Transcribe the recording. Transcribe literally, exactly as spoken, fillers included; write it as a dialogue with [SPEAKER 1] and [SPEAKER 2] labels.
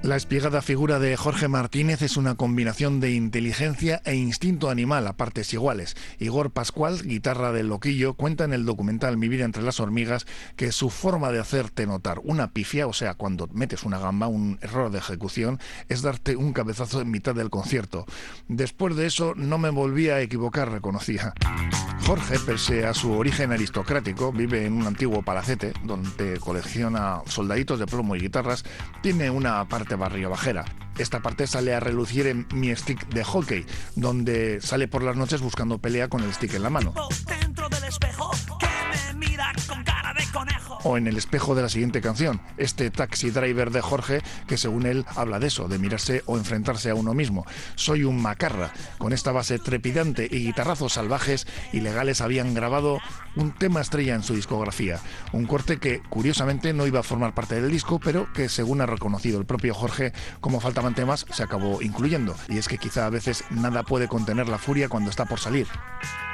[SPEAKER 1] La espigada figura de Jorge Martínez es una combinación de inteligencia e instinto animal a partes iguales. Igor Pascual, guitarra del Loquillo, cuenta en el documental Mi vida entre las hormigas que su forma de hacerte notar una pifia, o sea, cuando metes una gamba, un error de ejecución, es darte un cabezazo en mitad del concierto. Después de eso no me volví a equivocar, reconocía. Jorge, pese a su origen aristocrático, vive en un antiguo palacete donde colecciona soldaditos de plomo y guitarras. Tiene una parte barrio bajera. Esta parte sale a relucir en Mi Stick de Hockey, donde sale por las noches buscando pelea con el stick en la mano.
[SPEAKER 2] Dentro del espejo que me mira con cara de conejo.
[SPEAKER 1] O en el espejo de la siguiente canción, este Taxi Driver de Jorge, que según él habla de eso, de mirarse o enfrentarse a uno mismo. Soy un macarra. Con esta base trepidante y guitarrazos salvajes, Ilegales habían grabado un tema estrella en su discografía. Un corte que, curiosamente, no iba a formar parte del disco, pero que, según ha reconocido el propio Jorge, como faltaban temas, se acabó incluyendo. Y es que quizá a veces nada puede contener la furia cuando está por salir.